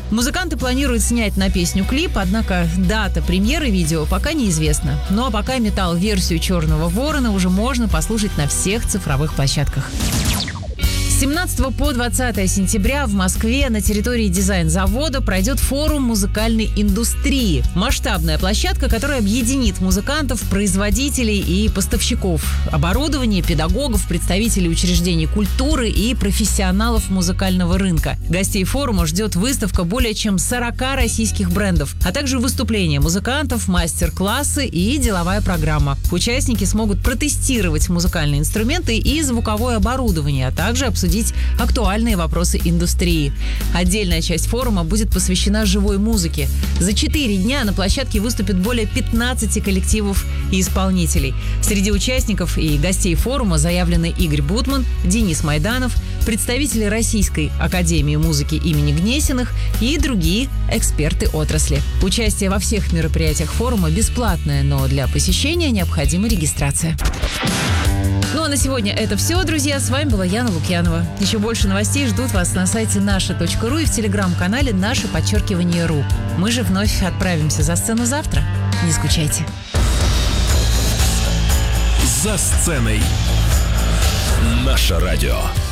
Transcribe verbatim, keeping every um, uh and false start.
Музыканты планируют снять на песню клип, однако дата премьеры видео пока неизвестна. Ну а пока метал-версию «Черного ворона» уже можно послушать на всех цифровых площадках. С семнадцатого по двадцатое сентября в Москве на территории дизайн-завода пройдет форум музыкальной индустрии. Масштабная площадка, которая объединит музыкантов, производителей и поставщиков оборудования, педагогов, представителей учреждений культуры и профессионалов музыкального рынка. Гостей форума ждет выставка более чем сорока российских брендов, а также выступления музыкантов, мастер-классы и деловая программа. Участники смогут протестировать музыкальные инструменты и звуковое оборудование, а также обсудить актуальные вопросы индустрии. Отдельная часть форума будет посвящена живой музыке. За четыре дня на площадке выступит более пятнадцати коллективов и исполнителей. Среди участников и гостей форума заявлены Игорь Бутман, Денис Майданов, представители Российской академии музыки имени Гнесиных и другие эксперты отрасли. Участие во всех мероприятиях форума бесплатное, но для посещения необходима регистрация. Ну а на сегодня это все, друзья. С вами была Яна Лукьянова. Еще больше новостей ждут вас на сайте наша точка ру и в телеграм-канале «Наше подчеркивание РУ». Мы же вновь отправимся за сцену завтра. Не скучайте. За сценой. Наше радио.